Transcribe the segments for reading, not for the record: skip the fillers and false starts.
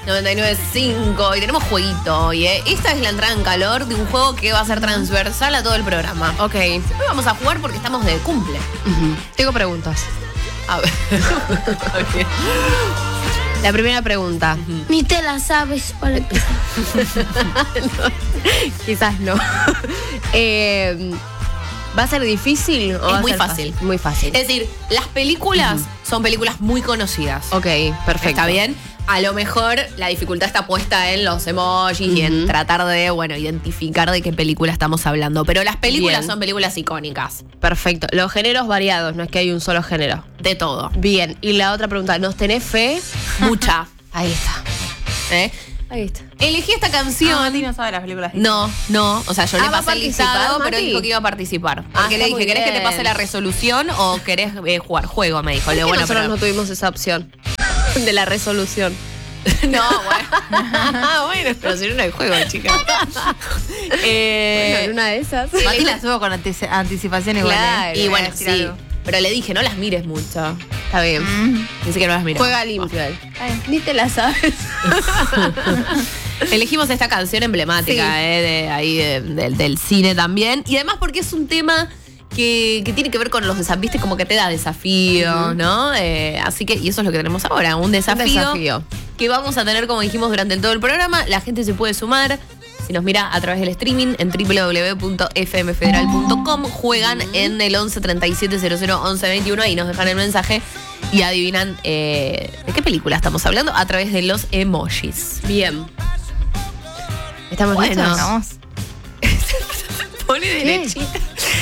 99.5 y tenemos jueguito. Y esta es la entrada en calor de un juego que va a ser transversal a todo el programa. Ok. Hoy vamos a jugar porque estamos de cumple. Tengo preguntas. A ver. Okay. La primera pregunta. Ni te la sabes para empezar. No, quizás no. ¿Va a ser difícil o Es va a muy ser fácil. Muy fácil. Es decir, las películas son películas muy conocidas. Ok, perfecto. ¿Está bien? A lo mejor la dificultad está puesta en los emojis y en tratar de, identificar de qué película estamos hablando. Pero las películas Bien. son películas icónicas. Perfecto. Los géneros variados, no es que hay un solo género. De todo. Bien. Y la otra pregunta, ¿nos tenés fe? Mucha. Ahí está. ¿Eh? Ahí está. Elegí esta canción. Mati no sabe las películas. No. O sea, yo le ¿va a pasé el listado, participar, pero Mati? dijo que iba a participar. Ah, Porque le está dije, muy ¿querés que te bien. pase la resolución o querés jugar juego? Me dijo. ¿Por Le qué digo, bueno, nosotros pero no tuvimos esa opción de la resolución? no, bueno, pero si no, no hay juego, chica. Bueno, en una de esas. Mati la subo con anticipación igual. Claro. Y bueno, decir sí. algo. Pero le dije, no las mires mucho. Está bien. Dice que no las mires. Juega limpio él. Ni te la sabes. Elegimos esta canción emblemática del cine también. Y además porque es un tema que tiene que ver con los desafíos, ¿viste? Como que te da desafío, ¿no? Así que, y eso es lo que tenemos ahora, un desafío que vamos a tener, como dijimos, durante todo el programa. La gente se puede sumar. Si nos mira a través del streaming en www.fmfederal.com, juegan en el 11 37 00 11 21 y nos dejan el mensaje y adivinan de qué película estamos hablando a través de los emojis. Bien. ¿Estamos Bueno. listos? Vamos. Pone ¿Qué? derechita.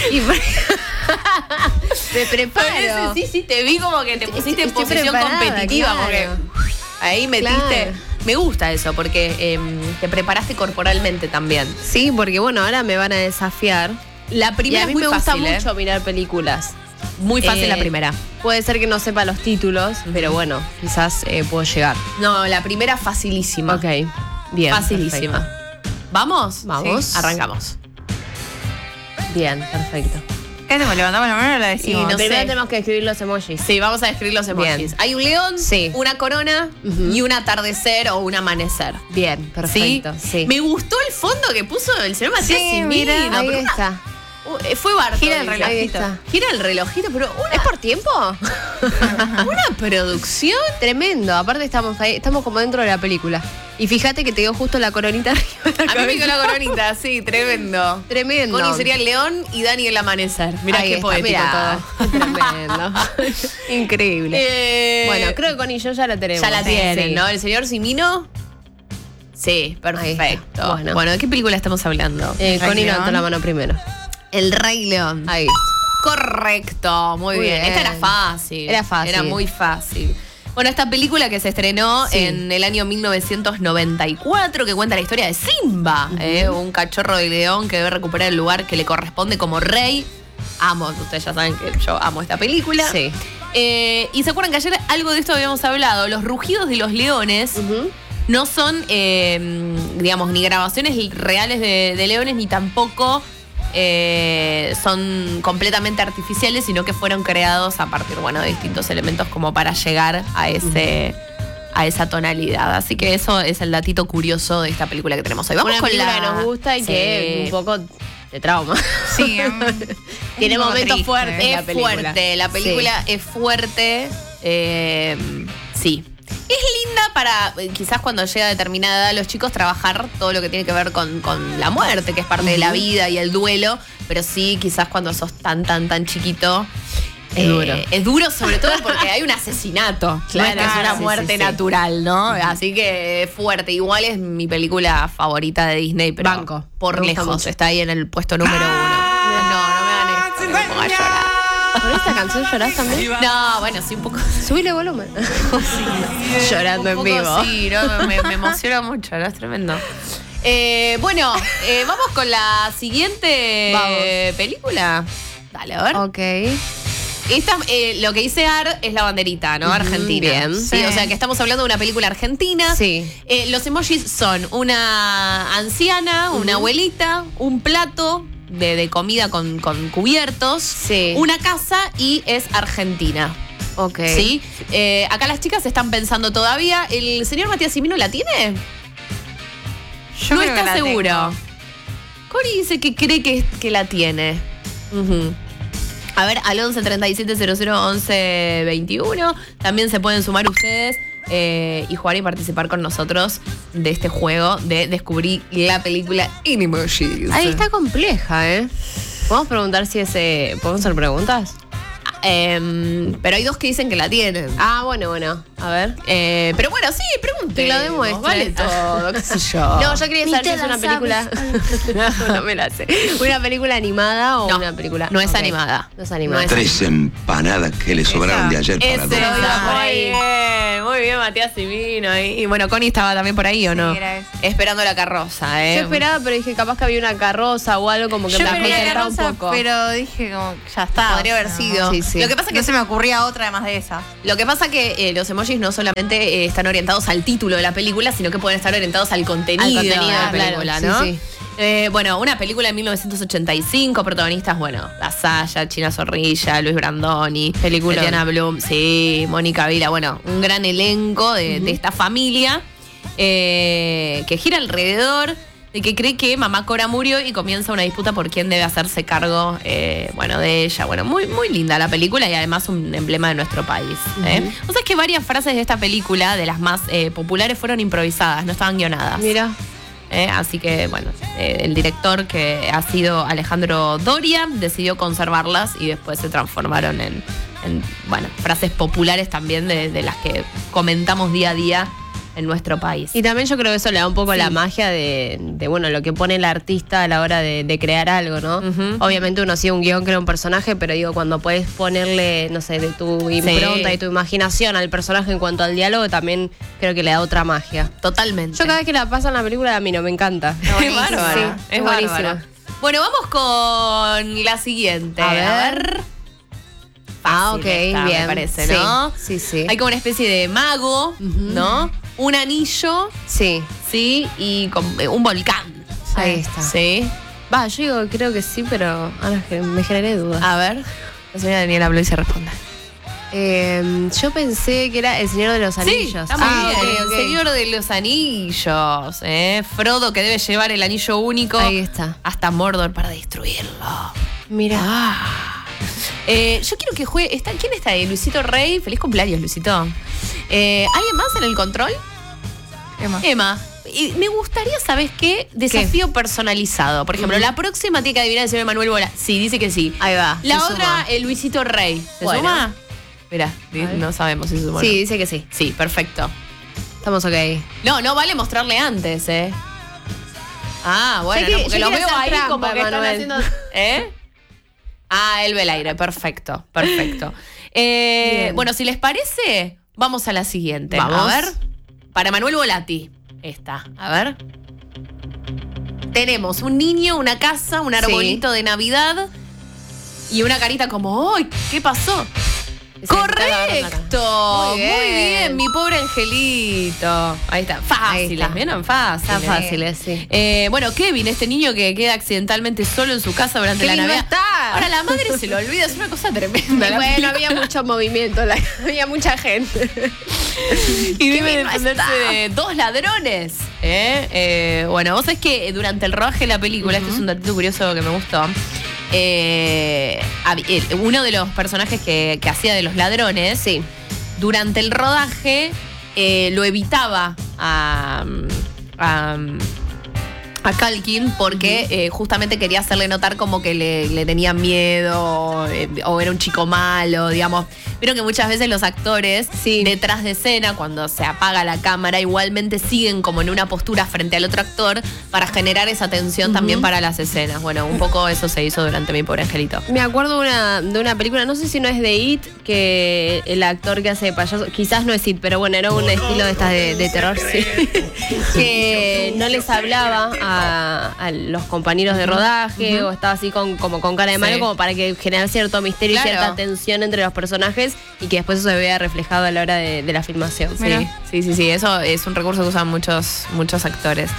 Me preparo. Sí, te vi como que te pusiste en Estoy posición preparada, competitiva, claro. porque ahí metiste. Claro. Me gusta eso, porque te preparaste corporalmente también. Sí, porque bueno, ahora me van a desafiar. La Y primera a mí es muy me gusta fácil, mucho mirar películas. Muy fácil la primera. Puede ser que no sepa los títulos, pero bueno, quizás puedo llegar. No, la primera facilísima. Ok, bien. Facilísima. ¿Vamos? Vamos. Sí. Arrancamos. Perfecto. Bien, perfecto. ¿Qué hacemos? ¿Levantamos la mano o la decimos? Y no Primero sé. tenemos que escribir los emojis. Sí, vamos a describir los emojis. Bien. Hay un león, Sí. una corona y un atardecer o un amanecer. Bien, perfecto. Sí. Me gustó el fondo que puso el señor Matías Simino, mira, ahí pero una- está. Fue Bartoli. Gira el Ahí relojito. está. Gira el relojito, pero ¿Es por tiempo? una producción. Tremendo. Aparte estamos ahí, estamos como dentro de la película. Y fíjate que te dio justo la coronita arriba de la A mí me quedó cabeza. la coronita, sí, tremendo. Tremendo. Connie sería el león y Dani el amanecer. Mirá Ahí qué está, poético mirá. todo. Tremendo. Increíble. Bueno, creo que Connie y yo ya la tenemos. ya la tienen, Sí. ¿no? El señor Simino. Sí, perfecto. está. Bueno, ¿de qué película estamos hablando? Connie Rey levantó León. la mano primero. El Rey León. Ahí. Correcto, muy Muy bien. bien. Esta era fácil. Era fácil. Era muy fácil. Bueno, esta película que se estrenó Sí. en el año 1994, que cuenta la historia de Simba, un cachorro de león que debe recuperar el lugar que le corresponde como rey. Ustedes ya saben que yo amo esta película. Sí. Y se acuerdan que ayer algo de esto habíamos hablado. Los rugidos de los leones no son, digamos, ni grabaciones reales de leones, ni tampoco son completamente artificiales, sino que fueron creados a partir, de distintos elementos como para llegar a esa tonalidad. Así que eso es el datito curioso de esta película que tenemos hoy. Vamos Una con película la que nos gusta y que un poco de trauma. Sí, Tiene un poco momentos triste. fuertes. es la película. fuerte, la película es fuerte. Sí. Es linda para, quizás cuando llega a determinada edad, los chicos trabajar todo lo que tiene que ver con la muerte, que es parte de la vida y el duelo, pero sí, quizás cuando sos tan chiquito. Es duro. Es duro, sobre todo porque hay un asesinato. Claro, no es que es una sí, muerte sí. natural, ¿no? Así que es fuerte. Igual es mi película favorita de Disney, pero Banco. por Me gusta lejos. mucho. Está ahí en el puesto número 1. No me hagan esto, que me ponga a llorar. ¿Con esta canción llorás también? No, bueno, sí, un poco. Subile volumen. Llorando Un en poco vivo. Sí, no, me emociona mucho, ¿no? Es tremendo. Vamos con la siguiente Vamos. película. Dale, a ver. Ok. Esta, lo que dice Ar es la banderita, ¿no? Argentina. bien. Sí, Sí. o sea que estamos hablando de una película argentina. Sí. Los emojis son una anciana, una abuelita, un plato de comida con cubiertos, Sí. una casa y es Argentina. Ok. ¿Sí? Acá las chicas están pensando todavía. ¿El señor Matías Simino la tiene? Yo No creo que está la seguro. tengo. Cori dice que cree que la tiene. Ujú. A ver, al 11 37 00 11 21. También se pueden sumar ustedes y jugar y participar con nosotros de este juego de descubrir la película Emojis. Ahí está compleja, ¿eh? ¿Podemos preguntar si ese... ¿Podemos hacer preguntas? Pero hay dos que dicen que la tienen. Ah, bueno. A ver. Pero bueno, sí, pregunte. Que lo demuestre. Vale todo, qué sé yo. No, yo quería Ni saber si te es la una película. No me la sé. ¿Una película animada o No, una película? no es Ok. animada. No es animada. No es- 3 empanadas que le sobraron de ayer para Ese, dos. muy bien, Matías Simino. Y bueno, Connie estaba también por ahí, ¿o no? era ese. Esperando la carroza, Yo esperaba, pero dije capaz que había una carroza o algo como que Yo me quería desconcertaba un Carroza, poco. pero dije como, ya está. Podría haber sido. Sí, sí. Lo que pasa No que se me ocurría otra además de esa. Lo que pasa que los emojis no solamente están orientados al título de la película, sino que pueden estar orientados al contenido, Al contenido, de la claro, película, sí, ¿no? sí. Bueno, una película de 1985, protagonistas, bueno, La Saya, China Zorrilla, Luis Brandoni, Peliculón. Tatiana Blum, sí, Mónica Vila, bueno, un gran elenco de esta familia que gira alrededor de que cree que mamá Cora murió y comienza una disputa por quién debe hacerse cargo, bueno, de ella. Bueno, muy, muy linda la película y además un emblema de nuestro país. O sea, es que varias frases de esta película, de las más populares, fueron improvisadas, no estaban guionadas. Mira. Así que, bueno, el director, que ha sido Alejandro Doria, decidió conservarlas y después se transformaron en bueno, frases populares también de las que comentamos día a día en nuestro país. Y también yo creo que eso le da un poco Sí. la magia de, bueno, lo que pone el artista a la hora de crear algo, ¿no? Ujú. Obviamente uno sigue un guión, crea un personaje, pero digo, cuando puedes ponerle, no sé, de tu impronta y tu imaginación al personaje en cuanto al diálogo, también creo que le da otra magia. Totalmente. Yo cada vez que la pasan la película a mí no me encanta. Es bárbara. Sí, es buenísima. bárbara. Bueno, vamos con la siguiente. A ver. Ah, Fácil ok, esta, bien. me parece, Sí, ¿no? sí, sí. Hay como una especie de mago, ¿no? Un anillo, Sí, ¿sí? Y con, un volcán. ahí está. ¿Sí? Va, yo digo, creo que sí, pero ahora es que me generé dudas. A ver. La señora Daniela habló y se responde. Yo pensé que era El Señor de los Anillos. Sí, está muy bien. ok, ok. El Señor de los Anillos. Frodo, que debe llevar el anillo único Ahí está. hasta Mordor para destruirlo. Mira. Yo quiero que juegue. ¿Quién está ahí? Luisito Rey. Feliz cumpleaños, Luisito. ¿Alguien más en el control? Emma. Y me gustaría, ¿sabes qué? Desafío personalizado. Por ejemplo, la próxima tiene que adivinar el señor Manuel Bola. Sí, dice que sí. Ahí va. La se otra, suma. el Luisito Rey. ¿Se Bueno. suma? Mirá, ver. no sabemos si se suma. o Sí, no. dice que sí. Sí, perfecto. Estamos ok. No vale mostrarle antes, ¿eh? Ah, bueno, Yo no, porque quiero lo veo hacer ahí trampa, como que están Manuel. haciendo. ¿Eh? Ah, él ve el aire, perfecto. Bien. Bueno, si les parece, vamos a la siguiente. Vamos. A ver. Para Manuel Volati. Esta. A ver. Tenemos un niño, una casa, un arbolito de Navidad y una carita como, ¡ay! ¿Qué pasó? ¡Correcto! Muy Muy bien. bien, mi pobre angelito. Ahí está. Fáciles, está. ¿vieron? Fáciles. Está fácil, sí. Bueno, Kevin, este niño que queda accidentalmente solo en su casa durante la Kevin no Navidad. está. Ahora la madre se lo olvida, es una cosa tremenda. Y la bueno, película. había mucho movimiento, había mucha gente. Y debe Kevin no defenderse está. de dos ladrones. Bueno, vos sabés que durante el rodaje de la película, esto es un datito curioso que me gustó. Uno de los personajes que hacía de los ladrones, Sí. durante el rodaje lo evitaba a Culkin porque justamente quería hacerle notar como que le tenía miedo o era un chico malo, digamos. Vieron que muchas veces los actores Sí. detrás de escena, cuando se apaga la cámara, igualmente siguen como en una postura frente al otro actor para generar esa tensión también para las escenas. Bueno, un poco eso se hizo durante Mi Pobre Angelito. Me acuerdo de una película, no sé si no es de It, que el actor que hace de payaso, quizás no es It, pero bueno, era un estilo de estas de terror, sí. Que no les hablaba a los compañeros de rodaje o estaba así como con cara de malo, Sí. como para que generar cierto misterio Claro. y cierta tensión entre los personajes y que después eso se vea reflejado a la hora de la filmación. Sí, eso es un recurso que usan muchos actores.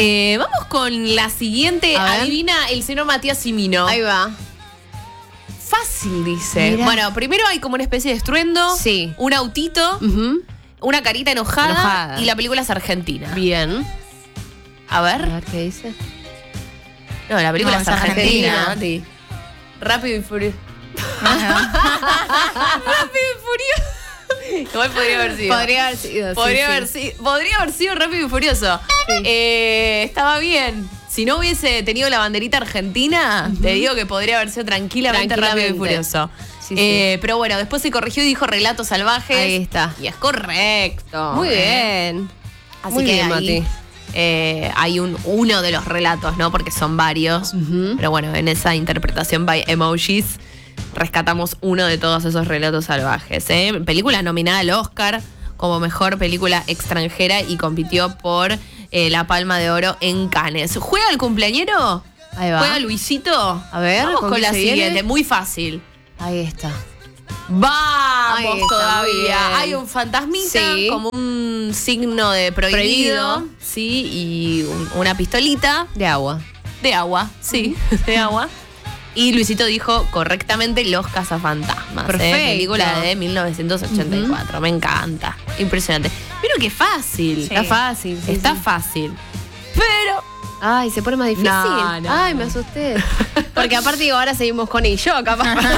Vamos con la siguiente. A ver. Adivina el señor Matías Simino. Ahí va. fácil, dice. Mirá. Bueno, primero hay como una especie de estruendo. Sí. Un autito. Ujú. Una carita enojada. Enojada. Y la película es argentina. Bien. A A ver. ver qué dice. No, la película No, es es argentina. argentina. Mati. Rápido y furioso. Ajá. Rápido y furioso. Igual podría haber sido. Podría haber sido. Podría haber sido Rápido y Furioso. Estaba bien. Si no hubiese tenido la banderita argentina, te digo que podría haber sido tranquilamente Rápido y Furioso. Sí, sí. Pero bueno, después se corrigió y dijo Relatos Salvajes. Ahí está. Y es correcto. Muy bien. Así Muy que bien, ahí, Mati. hay uno de los relatos, ¿no? Porque son varios. Ujú. Pero bueno, en esa interpretación by emojis rescatamos uno de todos esos relatos salvajes. Película nominada al Oscar como mejor película extranjera y compitió por la Palma de Oro en Cannes. ¿Juega el cumpleañero? Ahí va. ¿Juega Luisito? A ver, vamos ¿con con qué la se viene? siguiente, muy fácil. Ahí está. Vamos Ahí está, muy todavía. bien. Hay un fantasmita Sí. como un signo de prohibido. Sí, y una pistolita De agua. de agua. Sí, de agua. Y Luisito dijo correctamente Los Cazafantasmas. Perfecto. Película de 1984. Me encanta. Impresionante. Pero qué fácil. Sí. Está fácil. sí, Está sí. fácil. Pero Ay, se pone más difícil. No, no, Ay, no. me asusté. Porque aparte digo, ahora seguimos con y yo, capaz. vamos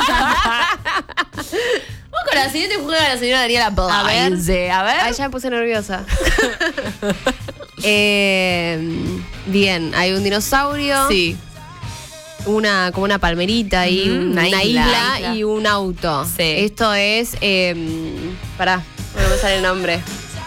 con la siguiente juega la señora Daniela Blaise. A ver. Ay, ya me puse nerviosa. Bien, hay un dinosaurio. Sí. Como una palmerita y Ujú, una una isla, isla. y un auto. Sí. Esto es. Pará, no me sale el nombre.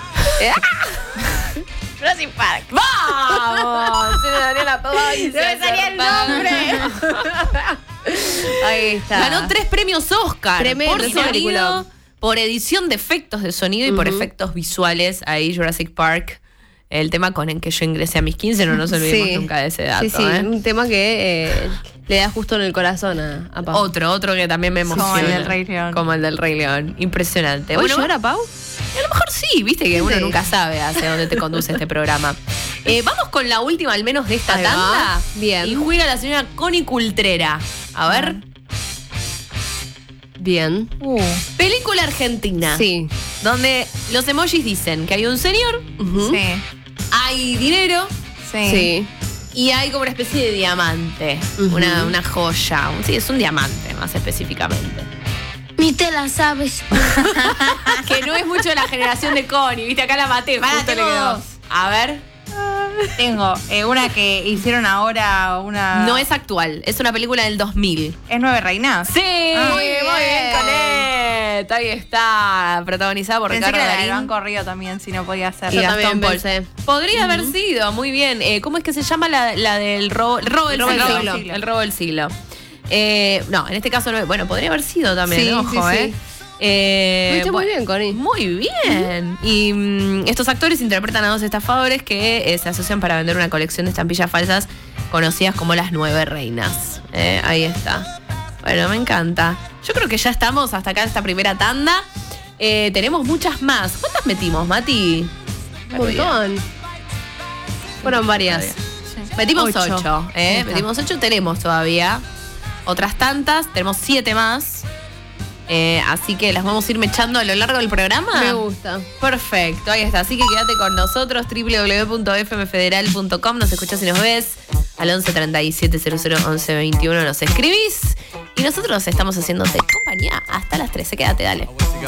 Jurassic Park. ¡Vamos! Señora Daniela Blaise. No me salía el nombre. Ahí está. Ganó 3 premios Oscar. Tremendo por ese sonido, película. por edición de efectos de sonido y por efectos visuales. Ahí Jurassic Park. El tema con el que yo ingresé a mis 15, no nos olvidemos Sí. nunca de ese dato. Sí, sí, un tema que le da justo en el corazón a Pau. Otro que también me emociona. Como el del Rey León. Como el del Rey León. Impresionante. ¿Hoy Bueno, llora, Pau? a lo mejor sí, viste que uno Sí. nunca sabe hacia dónde te conduce este programa. Vamos con la última, al menos de esta Ahí va. tanda. Bien. Y juega la señora Connie Cultrera. A ver. Bien. Película argentina. Sí. Donde los emojis dicen que hay un señor, Ujú. Sí. hay dinero Sí. Sí. y hay como una especie de diamante. Ujú. Una joya. Sí, es un diamante más específicamente. Ni te la sabes. Que no es mucho de la generación de Connie, viste, acá la maté, Pará, justo le tengo quedó. dos. A ver, Tengo una que hicieron ahora, una. no es actual, es una película del 2000. ¿Es Nueve Reinas? Sí, Muy muy bien. bien, Colette. Ahí está, protagonizada por Pensé Ricardo que era la del Darín. Banco Río también, si no podía ser. Y Yo Gastón también Pauls. pensé. Podría haber sido, muy bien. ¿Cómo es que se llama la del robo? El robo del robo del siglo. siglo. El robo del siglo. No, en este caso no. Bueno, podría haber sido también, Sí, ojo, sí, ¿eh? sí. Lo hiciste muy bien, Connie. Muy bien. Y estos actores interpretan a dos estafadores que se asocian para vender una colección de estampillas falsas conocidas como las 9 reinas. Ahí está. Bueno, me encanta. Yo creo que ya estamos hasta acá en esta primera tanda. Tenemos muchas más. ¿Cuántas metimos, Mati? Un montón. Fueron varias. Metimos 8. 8. Ahí está. Metimos 8, tenemos todavía otras tantas. Tenemos 7 más. Así que las vamos a ir mechando a lo largo del programa. Me gusta. Perfecto, ahí está. Así que quédate con nosotros, www.fmfederal.com. Nos escuchás y nos ves al 11 37 00 11 21. Nos escribís y nosotros estamos haciéndote compañía hasta las 13. Quédate, dale.